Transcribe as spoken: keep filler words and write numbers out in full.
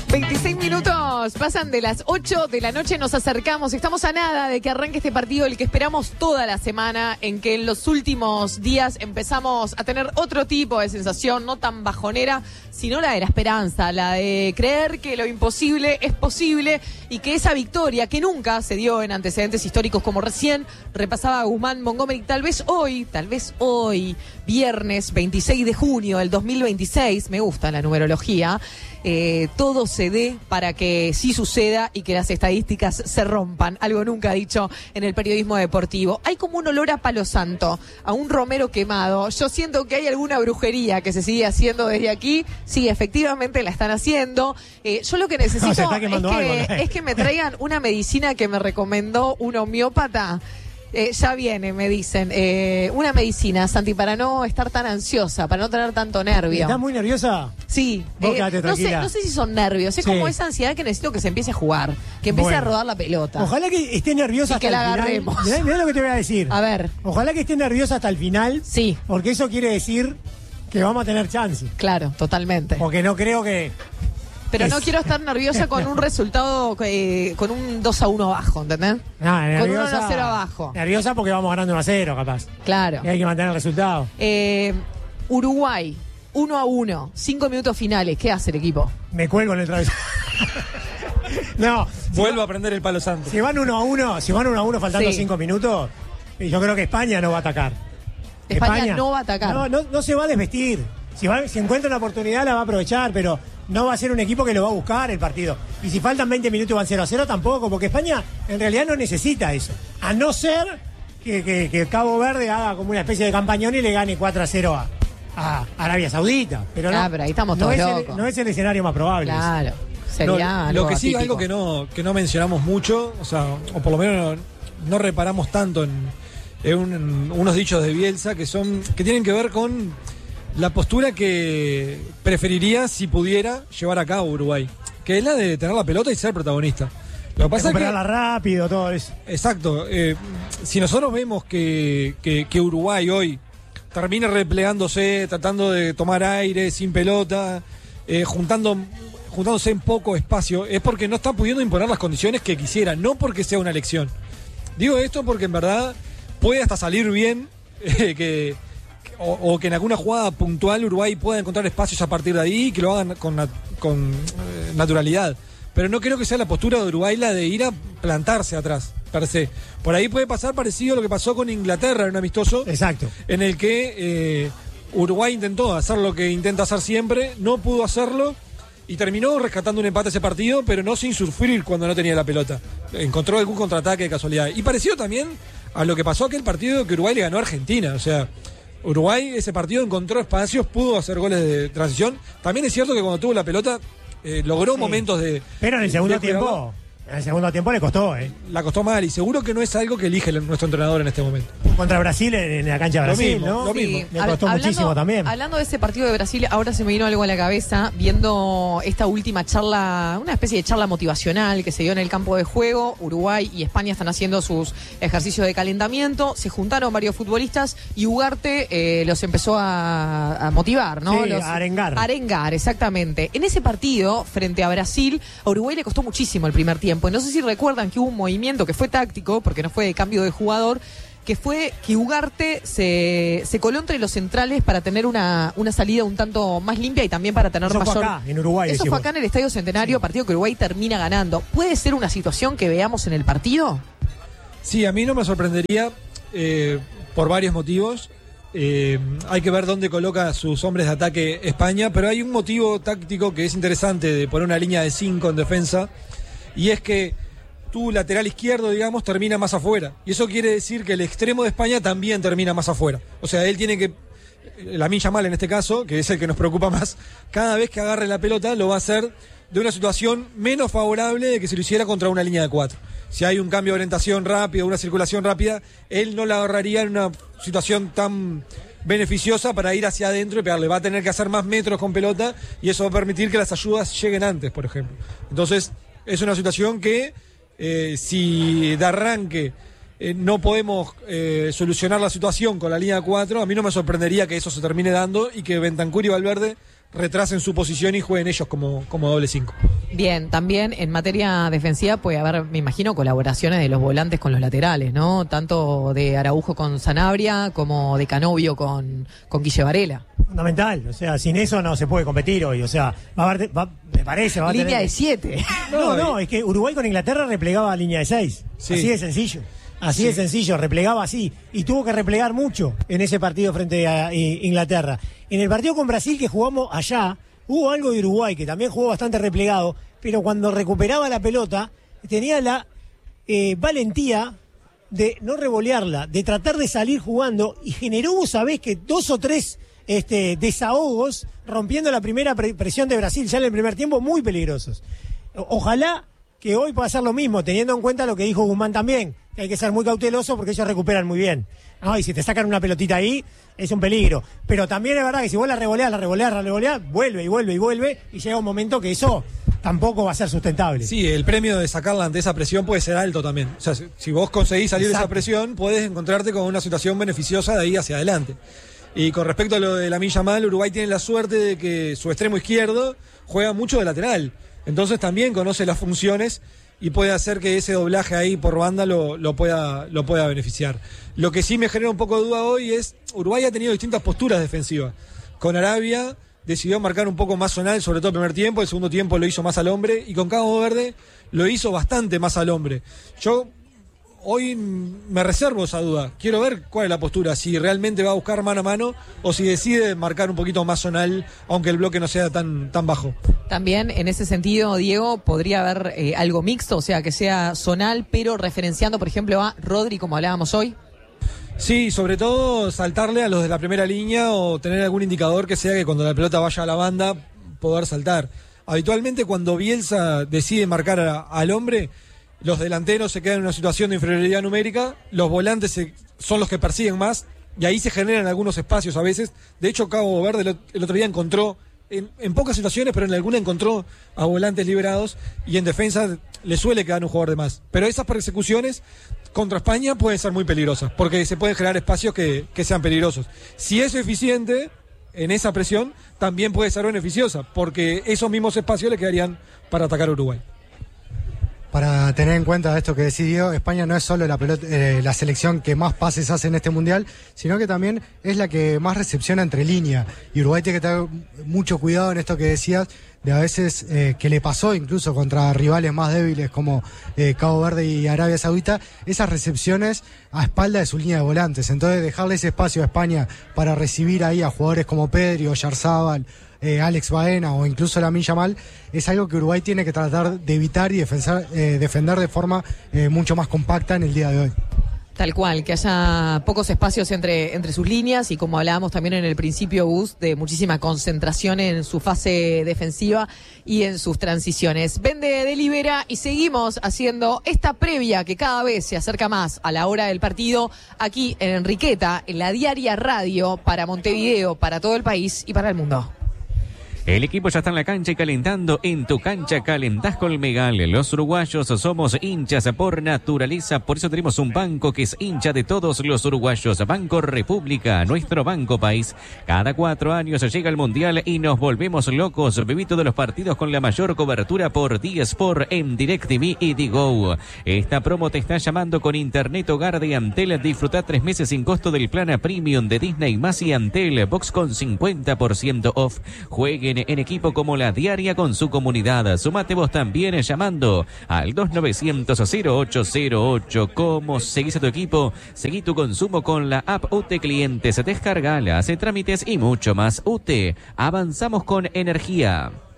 veintiséis minutos pasan de las ocho de la noche, nos acercamos, estamos a nada de que arranque este partido, el que esperamos toda la semana, en que en los últimos días empezamos a tener otro tipo de sensación, no tan bajonera, sino la de la esperanza, la de creer que lo imposible es posible y que esa victoria que nunca se dio en antecedentes históricos, como recién repasaba Guzmán Montgomery, tal vez hoy, tal vez hoy, viernes veintiséis de junio del dos mil veintiséis, me gusta la numerología, Eh, todo se dé para que sí suceda y que las estadísticas se rompan, algo nunca dicho en el periodismo deportivo. Hay como un olor a palo santo, a un romero quemado. Yo siento que hay alguna brujería que se sigue haciendo desde aquí. Sí, efectivamente la están haciendo. Eh, yo lo que necesito no, es, que, algo, ¿no? es que me traigan una medicina que me recomendó un homeópata. Eh, ya viene, me dicen, eh, una medicina, Santi, para no estar tan ansiosa, para no tener tanto nervio. ¿Estás muy nerviosa? Sí. Eh, no, sé, no sé si son nervios, es sí. como esa ansiedad que necesito que se empiece a jugar, que empiece bueno. a rodar la pelota. Ojalá que esté nerviosa y hasta que la el agarremos. final. Mirá, mirá lo que te voy a decir. A ver. Ojalá que esté nerviosa hasta el final. Sí. Porque eso quiere decir que vamos a tener chance. Claro, totalmente. Porque no creo que... Pero es... no quiero estar nerviosa con un resultado, eh, con un dos a uno abajo, ¿entendés? No, nerviosa, con un uno a cero abajo. Nerviosa porque vamos ganando uno a cero, capaz. Claro. Y hay que mantener el resultado. Eh, Uruguay, uno a uno, cinco minutos finales. ¿Qué hace el equipo? Me cuelgo en el travesaño. No. Vuelvo si a prender el palo santo. Si van uno a uno, si van uno a uno faltando sí. cinco minutos, yo creo que España no va a atacar. España, España no va a atacar. No, no, no se va a desvestir. Si, va, si encuentra una oportunidad la va a aprovechar, pero no va a ser un equipo que lo va a buscar el partido. Y si faltan veinte minutos y van cero a cero, tampoco, porque España en realidad no necesita eso. A no ser que, que, que Cabo Verde haga como una especie de campañón y le gane cuatro a cero a, a Arabia Saudita. Pero no, ah, pero ahí estamos todos no, es locos. el, no es el escenario más probable. Claro. Sería no, lo que sí, algo que no, que no mencionamos mucho, o sea, o por lo menos no, no reparamos tanto en, en, un, en unos dichos de Bielsa que son que tienen que ver con la postura que preferiría, si pudiera, llevar a cabo Uruguay, que es la de tener la pelota y ser protagonista. Lo que pasa es que rápido, todo eso. Exacto. Eh, si nosotros vemos que, que, que Uruguay hoy termina replegándose, tratando de tomar aire sin pelota, eh, juntando, juntándose en poco espacio, es porque no está pudiendo imponer las condiciones que quisiera, no porque sea una elección. Digo esto porque en verdad puede hasta salir bien eh, que... O, o que en alguna jugada puntual Uruguay pueda encontrar espacios a partir de ahí y que lo hagan con, con eh, naturalidad. Pero no creo que sea la postura de Uruguay la de ir a plantarse atrás, per se. Por ahí puede pasar parecido a lo que pasó con Inglaterra en un amistoso. Exacto. En el que eh, Uruguay intentó hacer lo que intenta hacer siempre, no pudo hacerlo y terminó rescatando un empate ese partido, pero no sin sufrir cuando no tenía la pelota. Encontró algún contraataque de casualidad. Y parecido también a lo que pasó aquel partido que Uruguay le ganó a Argentina. O sea... Uruguay, ese partido encontró espacios, pudo hacer goles de transición. También es cierto que cuando tuvo la pelota eh, logró sí. momentos de... Pero en el segundo de tiempo, jugador. en el segundo tiempo le costó, ¿eh? La costó mal y seguro que no es algo que elige el, nuestro entrenador en este momento. Contra Brasil en, en la cancha de Brasil, lo mismo, ¿no? Lo mismo. Sí. Le costó hablando, muchísimo también. Hablando de ese partido de Brasil, ahora se me vino algo a la cabeza, viendo esta última charla, una especie de charla motivacional que se dio en el campo de juego. Uruguay y España están haciendo sus ejercicios de calentamiento, se juntaron varios futbolistas y Ugarte eh, los empezó a, a motivar, ¿no? Sí, los, a arengar. A arengar, exactamente. En ese partido, frente a Brasil, a Uruguay le costó muchísimo el primer tiempo. Y no sé si recuerdan que hubo un movimiento que fue táctico, porque no fue de cambio de jugador, que fue que Ugarte se, se coló entre los centrales para tener una, una salida un tanto más limpia y también para tener Eso mayor... fue acá, en Uruguay. Eso decimos. fue acá en el Estadio Centenario, sí. Partido que Uruguay termina ganando. ¿Puede ser una situación que veamos en el partido? Sí, a mí no me sorprendería eh, por varios motivos. Eh, hay que ver dónde coloca sus hombres de ataque España, pero hay un motivo táctico que es interesante de poner una línea de cinco en defensa, y es que tu lateral izquierdo, digamos, termina más afuera. Y eso quiere decir que el extremo de España también termina más afuera. O sea, él tiene que, Lamine Yamal en este caso, que es el que nos preocupa más, cada vez que agarre la pelota lo va a hacer de una situación menos favorable de que si lo hiciera contra una línea de cuatro. Si hay un cambio de orientación rápido, una circulación rápida, él no la agarraría en una situación tan beneficiosa para ir hacia adentro y pegarle. Va a tener que hacer más metros con pelota y eso va a permitir que las ayudas lleguen antes, por ejemplo. Entonces, es una situación que Eh, si de arranque eh, no podemos eh, solucionar la situación con la línea cuatro, a mí no me sorprendería que eso se termine dando y que Bentancur y Valverde retrasen su posición y jueguen ellos como, como doble cinco. Bien, también en materia defensiva puede haber, me imagino, colaboraciones de los volantes con los laterales, ¿no? Tanto de Araujo con Sanabria como de Canovio con, con Guille Varela. Fundamental, o sea, sin eso no se puede competir hoy, o sea, va a haber, va, me parece, va a Línea tener... de siete. No, no, es que Uruguay con Inglaterra replegaba a línea de seis, Sí. así de sencillo. Así Sí. de sencillo, replegaba así. Y tuvo que replegar mucho en ese partido frente a I- Inglaterra. En el partido con Brasil que jugamos allá, hubo algo de Uruguay que también jugó bastante replegado, pero cuando recuperaba la pelota, tenía la eh, valentía de no revolearla, de tratar de salir jugando, y generó, vos sabés, que dos o tres este, desahogos, rompiendo la primera pre- presión de Brasil ya en el primer tiempo, muy peligrosos. O- Ojalá que hoy pueda hacer lo mismo, teniendo en cuenta lo que dijo Guzmán también, que hay que ser muy cauteloso porque ellos recuperan muy bien. No, y si te sacan una pelotita ahí, es un peligro. Pero también es verdad que si vos la revoleás, la revoleás, la revoleás, vuelve y vuelve y vuelve, y llega un momento que eso tampoco va a ser sustentable. Sí, el premio de sacarla ante esa presión puede ser alto también. O sea, si, si vos conseguís salir Exacto. de esa presión, podés encontrarte con una situación beneficiosa de ahí hacia adelante. Y con respecto a lo de Lamine Yamal, Uruguay tiene la suerte de que su extremo izquierdo juega mucho de lateral. Entonces también conoce las funciones y puede hacer que ese doblaje ahí por banda lo, lo, pueda, lo pueda beneficiar. Lo que sí me genera un poco de duda hoy es, Uruguay ha tenido distintas posturas defensivas. Con Arabia decidió marcar un poco más zonal, sobre todo el primer tiempo, el segundo tiempo lo hizo más al hombre, y con Cabo Verde lo hizo bastante más al hombre. Yo hoy me reservo esa duda, quiero ver cuál es la postura, si realmente va a buscar mano a mano o si decide marcar un poquito más zonal, aunque el bloque no sea tan, tan bajo. También en ese sentido, Diego, podría haber eh, algo mixto, o sea, que sea zonal, pero referenciando, por ejemplo, a Rodri, como hablábamos hoy. Sí, sobre todo saltarle a los de la primera línea o tener algún indicador que sea que cuando la pelota vaya a la banda, poder saltar. Habitualmente cuando Bielsa decide marcar a- al hombre, los delanteros se quedan en una situación de inferioridad numérica, los volantes se- son los que persiguen más, y ahí se generan algunos espacios a veces. De hecho, Cabo Verde el, ot- el otro día encontró, en, en pocas situaciones, pero en alguna encontró a volantes liberados, y en defensa le suele quedar un jugador de más. Pero esas persecuciones contra España pueden ser muy peligrosas, porque se pueden generar espacios que, que sean peligrosos. Si es eficiente en esa presión, también puede ser beneficiosa, porque esos mismos espacios le quedarían para atacar a Uruguay. Para tener en cuenta esto que decidió, España no es solo la, pelota, eh, la selección que más pases hace en este mundial, sino que también es la que más recepciona entre línea. Y Uruguay tiene que tener mucho cuidado en esto que decías, de a veces eh, que le pasó incluso contra rivales más débiles como eh, Cabo Verde y Arabia Saudita, esas recepciones a espalda de su línea de volantes. Entonces dejarle ese espacio a España para recibir ahí a jugadores como Pedri o Yarzábal, Eh, Alex Baena o incluso Lamine Yamal, es algo que Uruguay tiene que tratar de evitar y defensar, eh, defender de forma eh, mucho más compacta en el día de hoy. Tal cual, que haya pocos espacios entre, entre sus líneas y, como hablábamos también en el principio, Gus, de muchísima concentración en su fase defensiva y en sus transiciones. Vende delibera y seguimos haciendo esta previa que cada vez se acerca más a la hora del partido aquí en Enriqueta, en la Diaria Radio para Montevideo, para todo el país y para el mundo. El equipo ya está en la cancha y calentando. En tu cancha calentás Colmegal. Los uruguayos somos hinchas por naturaleza, por eso tenemos un banco que es hincha de todos los uruguayos. Banco República, nuestro banco país. Cada cuatro años llega el Mundial y nos volvemos locos. Viví todos los partidos con la mayor cobertura por D Sport en DirecTV y Digo. Esta promo te está llamando con Internet Hogar de Antel. Disfruta tres meses sin costo del plan Premium de Disney más y Antel Box con cincuenta por ciento off. Jueguen en equipo como la Diaria con su comunidad. Sumate vos también llamando al dos novecientos cero ocho cero ocho. ¿Cómo seguís a tu equipo? Seguí tu consumo con la app U T E Clientes. Descargala, hace trámites y mucho más. U T E, avanzamos con energía.